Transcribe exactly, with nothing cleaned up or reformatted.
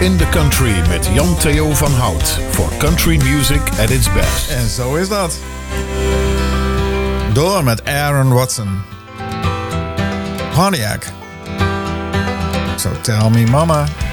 In the Country met Jan Theo van Hout. For country music at its best. En zo is dat. Door met Aaron Watson. Pontiac. So tell me mama.